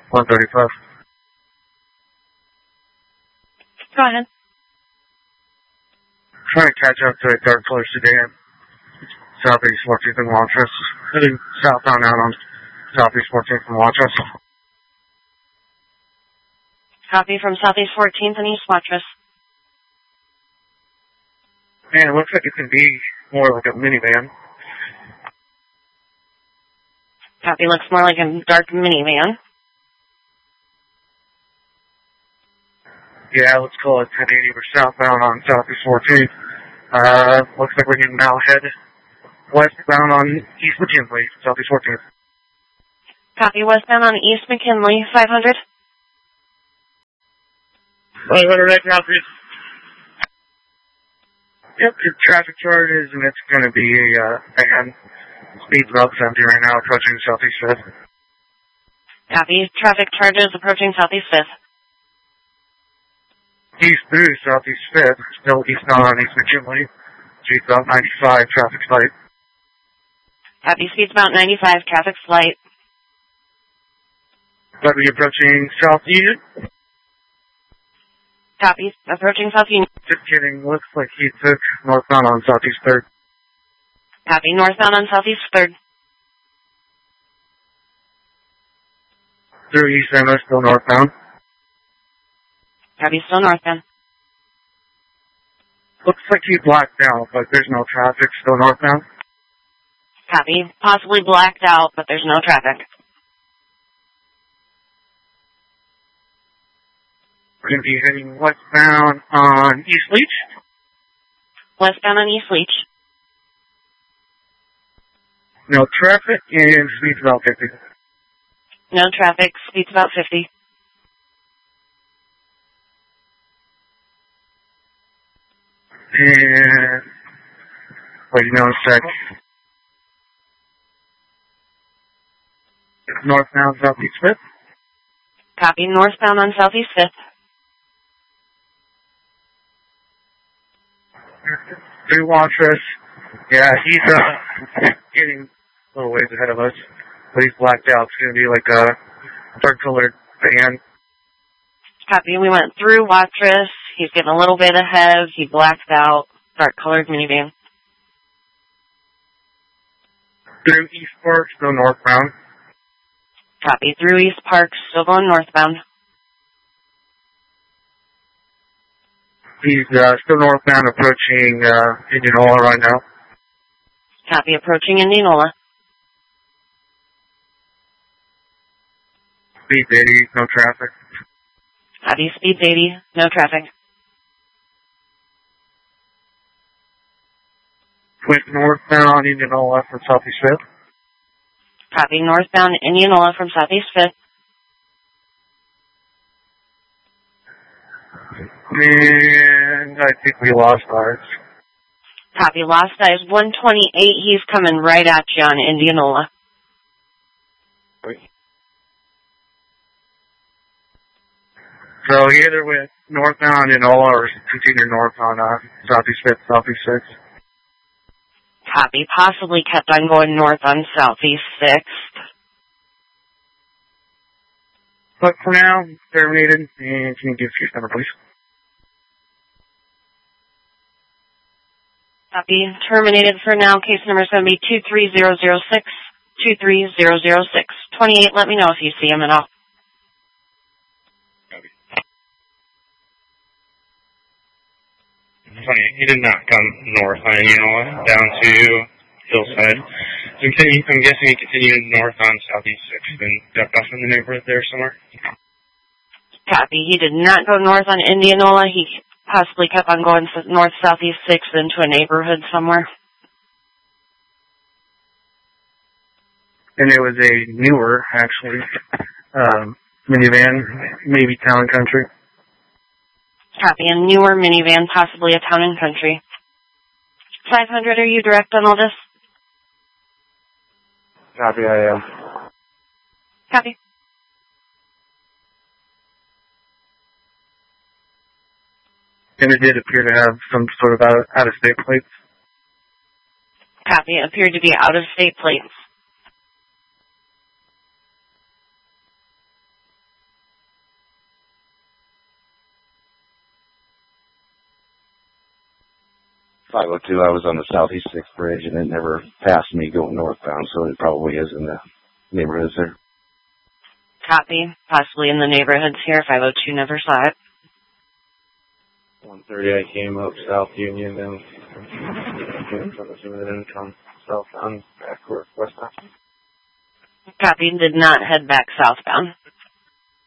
135. Go ahead. Trying to catch up to a dark color sedan. Southeast 14th and Watrous. Heading southbound out on Southeast 14th and Watrous. Copy from Southeast 14th and East Watrous. Man, it looks like it could be more like a minivan. Copy, looks more like a dark minivan. Yeah, let's call it 1080. We're southbound on Southeast 14th. Looks like we're going to now head westbound on East McKinley, Southeast 14th. Copy, westbound on East McKinley, 500. 500 right now, please. Yep, your traffic chart is, and it's going to be again, speed about 70 right now, approaching Southeast 5th. Copy, traffic charges approaching Southeast 5th. East through Southeast 5th, still eastbound on East McKinley. Speed's about 95, traffic light. Copy, speed's about 95, traffic's light. But we approaching South Union. Copy, approaching South Union. Just kidding, looks like he took northbound on Southeast 3rd. Copy, northbound on Southeast 3rd. Through East Center, still northbound. Copy, still northbound. Looks like he blacked out, but there's no traffic, still northbound. Copy, possibly blacked out, but there's no traffic. We're going to be heading westbound on East Leach. Westbound on East Leach. No traffic, and speed's about 50. No traffic, speed's about 50. And waiting on a sec. Northbound Southeast 5th. Copy, northbound on Southeast 5th. Through Watrous. Yeah, he's getting a little ways ahead of us, but he's blacked out. It's going to be like a dark-colored van. Copy, we went through Watrous. He's getting a little bit ahead. He blacked out. Dark-colored minivan. Through East Park, still northbound. Copy, through East Park, still going northbound. He's still northbound, approaching Indianola right now. Copy, approaching Indianola. Speed 80, no traffic. Copy, speed's 80, no traffic. Went northbound Indianola from Southeast 5th. Copy, northbound Indianola from Southeast 5th. And I think we lost ours. Copy, lost eyes 128. He's coming right at you on Indianola. So he either went northbound Indianola or continued north on Southeast 5th, Southeast 6th. Copy, possibly kept on going north on Southeast 6th. But for now, terminated. And can you give case number, please? Copy, terminated for now. Case number is going to be 23006, 23006. 28, let me know if you see him at all. Copy. 28, he did not come north on Indianola, down to Hillside. So I'm guessing he continued north on Southeast 6th and ducked off in the neighborhood there somewhere. Copy, he did not go north on Indianola. He possibly kept on going north Southeast 6th into a neighborhood somewhere. And it was a newer, actually, minivan, maybe Town and Country. Copy, a newer minivan, possibly a Town and Country. 500, are you direct on all this? Copy, I am. Copy. And it did appear to have some sort of out-of-state plates. Copy, it appeared to be out-of-state plates. 502, I was on the Southeast 6th Bridge, and it never passed me going northbound, so it probably is in the neighborhoods there. Copy. Possibly in the neighborhoods here. 502 never saw it. 130, I came up South Union, then come southbound, back westbound. Copy. Did not head back southbound.